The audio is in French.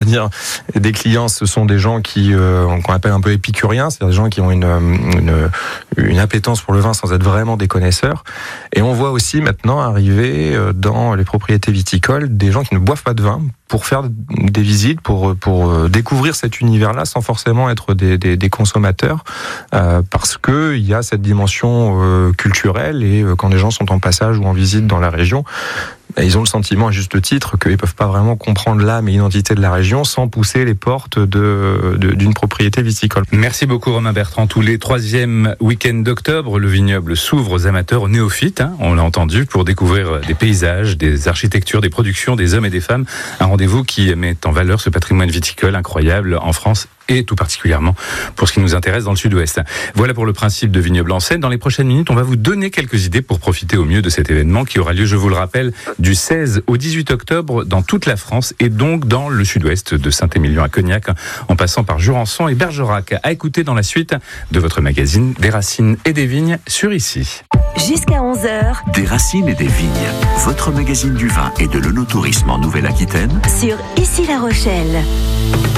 dire, des clients, ce sont des gens qu'on appelle un peu épicuriens, c'est-à-dire des gens qui ont une appétence pour le vin sans être vraiment des connaisseurs. Et on voit aussi maintenant arriver dans les propriétés viticoles des gens qui ne boivent pas de vin pour faire des visites, pour découvrir cet univers-là sans forcément être des consommateurs, parce que il y a cette dimension culturelle et quand les gens sont en passage ou en visite dans la région, ils ont le sentiment à juste titre qu'ils peuvent pas vraiment comprendre l'âme et l'identité de la région sans pousser les portes d'une propriété viticole. Merci beaucoup Romain Bertrand. Tous les 3e week-ends d'octobre, le vignoble s'ouvre aux amateurs, aux néophytes, on l'a entendu, pour découvrir des paysages, des architectures, des productions, des hommes et des femmes. Un rendez-vous qui met en valeur ce patrimoine viticole incroyable en France et tout particulièrement pour ce qui nous intéresse dans le sud-ouest. Voilà pour le principe de Vignoble en Seine. Dans les prochaines minutes, on va vous donner quelques idées pour profiter au mieux de cet événement qui aura lieu, je vous le rappelle, du 16 au 18 octobre dans toute la France et donc dans le sud-ouest de Saint-Émilion à Cognac, en passant par Jurançon et Bergerac. À écouter dans la suite de votre magazine Des Racines et des Vignes sur Ici. Jusqu'à 11h. Des Racines et des Vignes, votre magazine du vin et de l'œnotourisme en Nouvelle-Aquitaine Sur Ici La Rochelle.